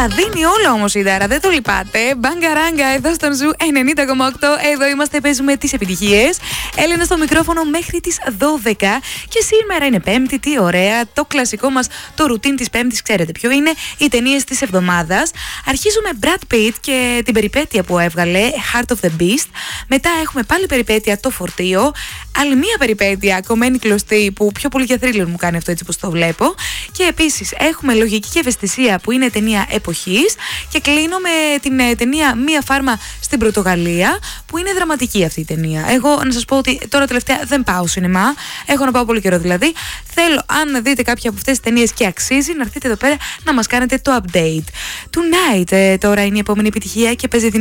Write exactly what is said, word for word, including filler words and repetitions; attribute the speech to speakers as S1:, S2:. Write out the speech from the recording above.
S1: Τα δίνει όλα όμως η Ντάρα, δεν το λυπάτε. Μπαγκαράγκα εδώ στον Ζου ενενήντα κόμμα οκτώ. Εδώ είμαστε, παίζουμε τις επιτυχίες. Έλενα στο μικρόφωνο μέχρι τις δώδεκα. Και σήμερα είναι Πέμπτη, τι ωραία. Το κλασικό μας, το ρουτίν της Πέμπτης, ξέρετε ποιο είναι. Οι ταινίες της εβδομάδας. Αρχίζουμε Brad Pitt και την περιπέτεια που έβγαλε, Heart of the Beast. Μετά έχουμε πάλι περιπέτεια, Το Φορτίο. Άλλη μία περιπέτεια, Κομμένη κλωστή, που πιο πολύ για θρίλερ μου κάνει αυτό έτσι που το βλέπω. Και επίσης έχουμε Λογική και Ευαισθησία, που είναι ταινία εποχής. Και κλείνω με την ταινία Μία Φάρμα στην Πορτογαλία, που είναι δραματική αυτή η ταινία. Εγώ να σας πω ότι τώρα τελευταία δεν πάω σινεμά. Έχω να πάω πολύ καιρό δηλαδή. Θέλω, αν δείτε κάποια από αυτές τις ταινίες και αξίζει, να έρθετε εδώ πέρα να μας κάνετε το update. Tonight ε, τώρα είναι η επόμενη επιτυχία και παίζει